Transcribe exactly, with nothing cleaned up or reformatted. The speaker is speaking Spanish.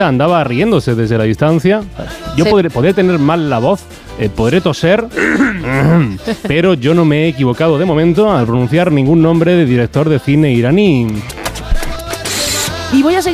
andaba riéndose desde la distancia. Yo Sí. podré, podré tener mal la voz, eh, podré toser, pero yo no me he equivocado de momento al pronunciar ningún nombre de director de cine iraní. Y voy a seguir